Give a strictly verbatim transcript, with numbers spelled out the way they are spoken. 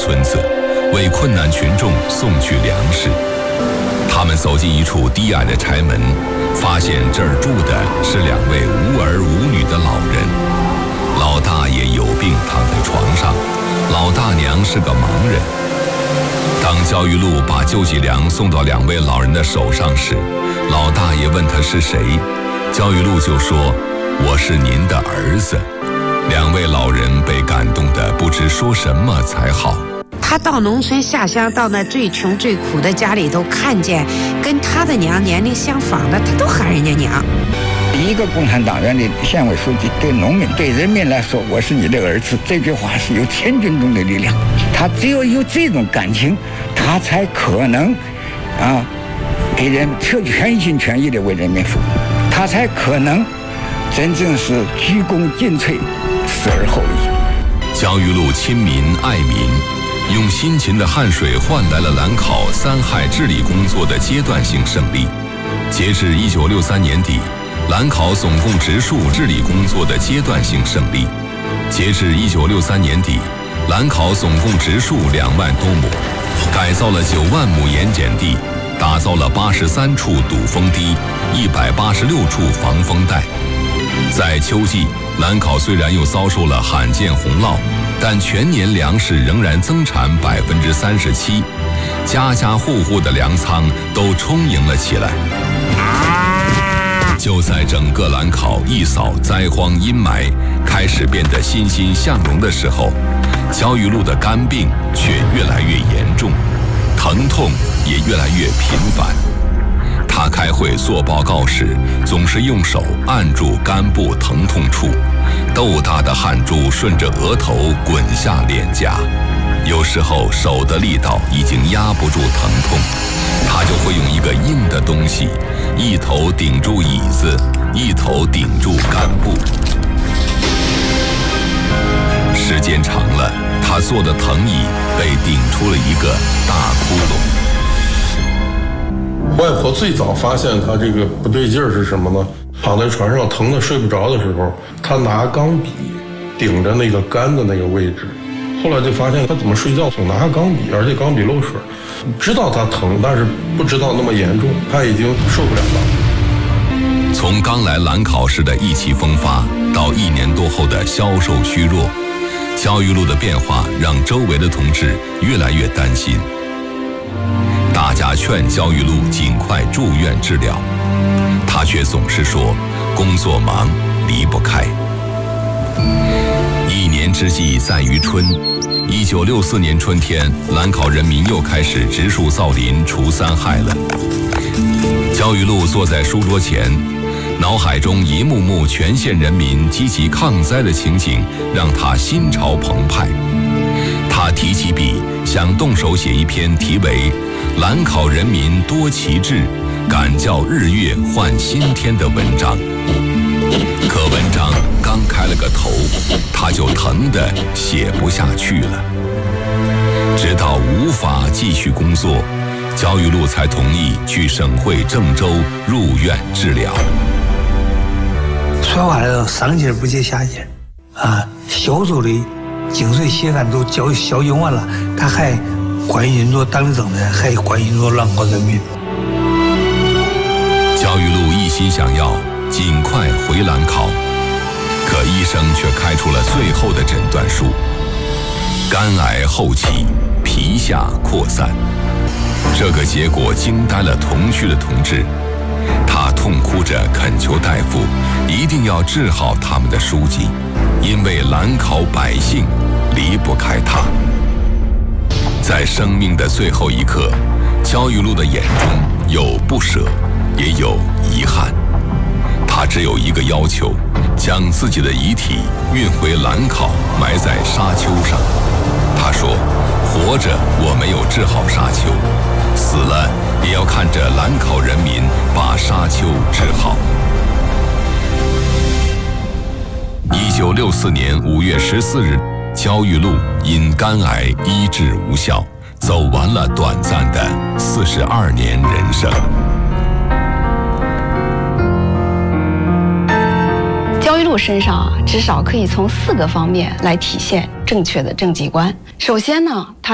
村子，为困难群众送去粮食。他们走进一处低矮的柴门，发现这儿住的是两位无儿无女的老人。老大爷有病躺在床上，老大娘是个盲人。当焦裕禄把救济粮送到两位老人的手上时，老大爷问他是谁，焦裕禄就说：“我是您的儿子。”两位老人被感动得不知说什么才好。 他到农村下乡，到那最穷最苦的家里头，看见跟他的娘年龄相仿的，他都喊人家娘。 一个共产党员的县委书记对农民、对人民来说，我是你的儿子，这句话是有千钧中的力量。他只有有这种感情，他才可能啊给人全心全意的为人民服务，他才可能真正是鞠躬尽瘁，死而后已。 焦裕禄亲民爱民，用辛勤的汗水换来了兰考三害治理工作的阶段性胜利。截至一九六三年底，兰考总共植树治理工作的阶段性胜利。截至一九六三年底，兰考总共植树两万多亩，改造了九万亩盐碱地，打造了八十三处堵风堤，一百八十六处防风带。在秋季，兰考虽然又遭受了罕见洪涝，但全年粮食仍然增产百分之三十七，家家户户的粮仓都充盈了起来。就在整个兰考一扫灾荒阴霾，开始变得欣欣向荣的时候，焦裕禄的肝病却越来越严重，疼痛也越来越频繁。他开会做报告时，总是用手按住肝部疼痛处，豆大的汗珠顺着额头滚下脸颊。有时候手的力道已经压不住疼痛，他就会用一个硬的东西，一头顶住椅子，一头顶住肝部。时间长了，他坐的藤椅被顶出了一个大窟窿。 外婆最早发现他这个不对劲儿是什么呢？躺在床上疼得睡不着的时候，他拿钢笔顶着那个肝的那个位置。后来就发现他怎么睡觉总拿钢笔，而且钢笔漏水。知道他疼，但是不知道那么严重，他已经受不了了。 从刚来兰考时的意气风发，到一年多后的消瘦虚弱，焦裕禄的变化让周围的同志越来越担心。大家劝焦裕禄尽快住院治疗，他却总是说工作忙，离不开。一年之计在于春，一九六四年春天，兰考人民又开始植树造林除三害了。焦裕禄坐在书桌前，脑海中一幕幕全县人民积极抗灾的情景让他心潮澎湃。他提起笔，想动手写一篇题为《兰考人民多奇志，敢教日月换新天》的文章。可文章刚开了个头，他就疼得写不下去了。直到无法继续工作，焦裕禄才同意去省会郑州入院治疗。 说话来了，上劲不接下劲啊！小周的颈椎血管都消消尽完了，他还关心着党政的，还关心着兰考人民。 焦裕禄一心想要尽快回兰考，可医生却开出了最后的诊断书：肝癌后期，皮下扩散。这个结果惊呆了同区的同志，他痛哭着恳求大夫一定要治好他们的书记，因为兰考百姓离不开他。在生命的最后一刻，焦裕禄的眼中有不舍，也有遗憾。他只有一个要求，将自己的遗体运回兰考，埋在沙丘上。他说，活着我没有治好沙丘，死了也要看着兰考人民把沙丘治好。一九六四年五月十四日，焦裕禄因肝癌医治无效，走完了短暂的四十二年人生。 焦裕禄身上啊，至少可以从四个方面来体现正确的政绩观。首先呢，他